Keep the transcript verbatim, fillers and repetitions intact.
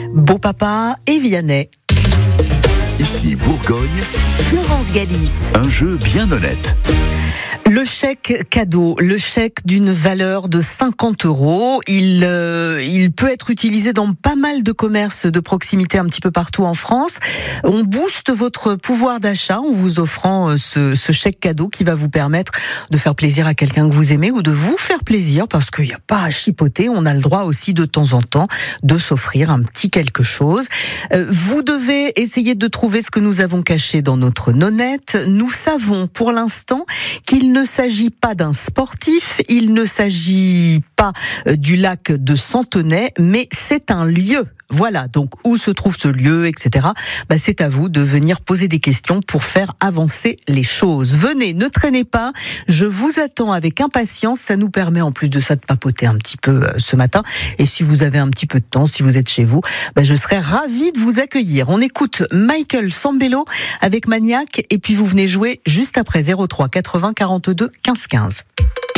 Beau Papa et Vianney. Ici Bourgogne, Florence Galis. un jeu bien honnête. Le chèque cadeau, le chèque d'une valeur de cinquante euros, il, euh, il peut être utilisé dans pas mal de commerces de proximité un petit peu partout en France. On booste votre pouvoir d'achat en vous offrant ce, ce chèque cadeau qui va vous permettre de faire plaisir à quelqu'un que vous aimez ou de vous faire plaisir parce qu'il n'y a pas à chipoter. On a le droit aussi de temps en temps de s'offrir un petit quelque chose. Euh, vous devez essayer de trouver ce que nous avons caché dans notre nonnette. Nous savons pour l'instant qu'il ne Il ne s'agit pas d'un sportif, il ne s'agit pas du lac de Santenay, mais c'est un lieu. Voilà, donc où se trouve ce lieu, et cetera. Bah, c'est à vous de venir poser des questions pour faire avancer les choses. Venez, ne traînez pas, je vous attends avec impatience. Ça nous permet en plus de ça de papoter un petit peu euh, ce matin. Et si vous avez un petit peu de temps, si vous êtes chez vous, bah, je serais ravie de vous accueillir. On écoute Michael Sambello avec Maniac et puis vous venez jouer juste après zéro trois quatre-vingts quarante-deux quinze quinze.